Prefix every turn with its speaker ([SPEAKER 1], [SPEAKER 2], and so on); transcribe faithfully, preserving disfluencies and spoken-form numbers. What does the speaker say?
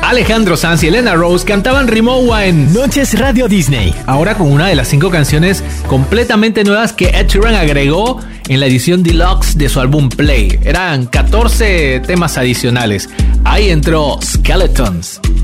[SPEAKER 1] Alejandro Sanz y Elena Rose cantaban Rimowa en
[SPEAKER 2] Noches Radio Disney.
[SPEAKER 1] Ahora con una de las cinco canciones completamente nuevas que Ed Sheeran agregó en la edición deluxe de su álbum Play. Eran catorce temas adicionales. Ahí entró Skeletons.